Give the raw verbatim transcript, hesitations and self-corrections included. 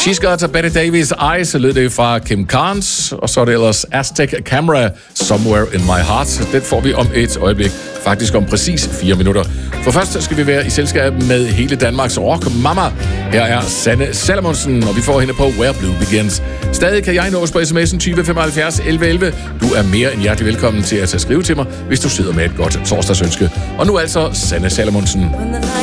She's Got a Betty Davis Eyes, så lød det fra Kim Carnes, og så er det ellers Aztec Camera, Somewhere in My Heart. Den får vi om et øjeblik, faktisk om præcis fire minutter. For først skal vi være i selskab med hele Danmarks rock mama. Her er Sanne Salomonsen, og vi får hende på Where Blue Begins. Stadig kan jeg nås på sms'en tyve femoghalvfjerds elleve elleve. Du er mere end hjertelig velkommen til at tage skrive til mig, hvis du sidder med et godt torsdagsønske. Og nu altså Sanne Salomonsen.